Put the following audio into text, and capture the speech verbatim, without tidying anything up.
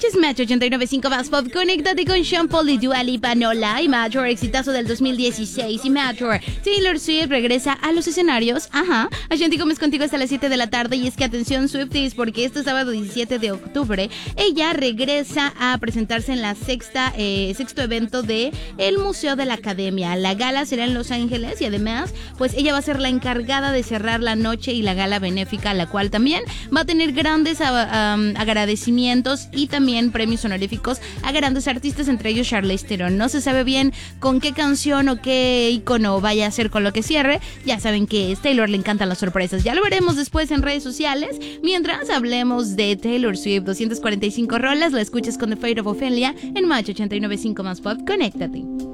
escuchas Match ochenta y nueve punto cinco más pop. Conéctate con Sean Paul y Dua Lipa, Nola y Major, exitazo del dos mil dieciséis. Y Major, Taylor Swift regresa a los escenarios. Ajá. Ashanti Gómez contigo hasta las siete de la tarde. Y es que atención Swifties, porque este sábado diecisiete de octubre ella regresa a presentarse en la sexta, eh, sexto evento de el Museo de la Academia. La gala será en Los Ángeles y además, pues ella va a ser la encargada de cerrar la noche y la gala benéfica, la cual también va a tener grandes uh, um, agradecimientos y también premios honoríficos a grandes artistas, entre ellos Charlize Theron. No se sabe bien con qué canción o qué icono vaya a ser con lo que cierre. Ya saben que a Taylor le encantan las sorpresas. Ya lo veremos después en redes sociales. Mientras hablemos de Taylor Swift, doscientas cuarenta y cinco rolas, la escuchas con The Fate of Ophelia en Match ochenta y nueve punto cinco más pop. Conéctate.